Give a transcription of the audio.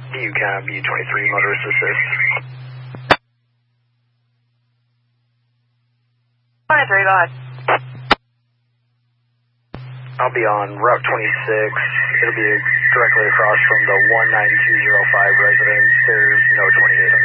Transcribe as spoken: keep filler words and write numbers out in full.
UCAB B twenty-three, motorist assist. twenty-three, go ahead. I'll be on Route twenty-six. It'll be directly across from the one nine two zero five residence. There's no twenty-eight